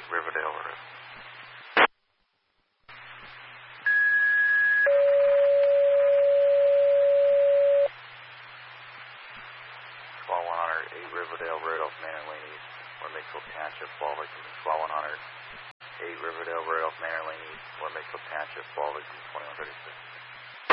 Riverdale Road. Squall 108 Riverdale Road off Manor Lane East, West Makefield Township, fall victim. Squall 108 Riverdale Road off Manor Lane East, West Makefield Township, fall victim 2136.